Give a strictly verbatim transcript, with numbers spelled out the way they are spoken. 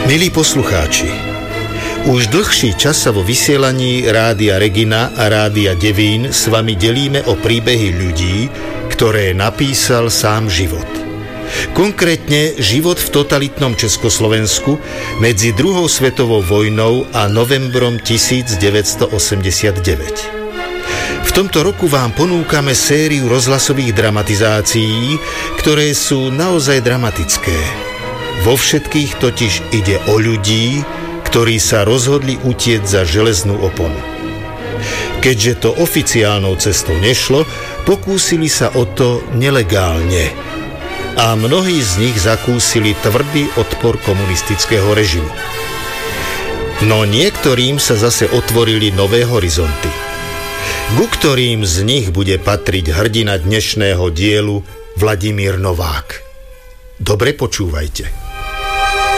Milí poslucháči, už dlhší čas sa vo vysielaní Rádia Regina a Rádia Devín s vami delíme o príbehy ľudí, ktoré napísal sám život. Konkrétne život v totalitnom Československu medzi druhou svetovou vojnou a novembrom devätnásťstoosemdesiatdeväť. V tomto roku vám ponúkame sériu rozhlasových dramatizácií, ktoré sú naozaj dramatické. Vo všetkých totiž ide o ľudí, ktorí sa rozhodli utiecť za železnú oponu. Keďže to oficiálnou cestou nešlo, pokúsili sa o to nelegálne. A mnohí z nich zakúsili tvrdý odpor komunistického režimu. No niektorým sa zase otvorili nové horizonty, ku ktorým z nich bude patriť hrdina dnešného dielu Vladimír Novák. Dobre počúvajte.